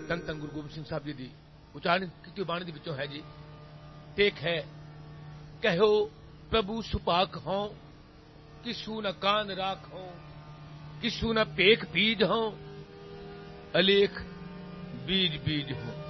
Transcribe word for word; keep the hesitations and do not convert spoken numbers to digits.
ਧੰਨ ਧੰਨ ਗੁਰੂ ਗੋਬਿੰਦ ਸਿੰਘ ਸਾਹਿਬ ਜੀ ਦੀ ਉਚਾਰਨ ਕੀਤੀ ਬਾਣੀ ਦੇ ਵਿੱਚੋਂ ਹੈ ਜੀ। ਟੇਕ ਹੈ ਕਹਿਓ ਪ੍ਰਭੂ ਸੁਭਾਗ ਹੋਂ, ਕਿਸੂ ਨ ਕਾਨ ਰਾਖ ਹੋਂ, किसु न पेख बीज हों, अलेख बीज बीज हों।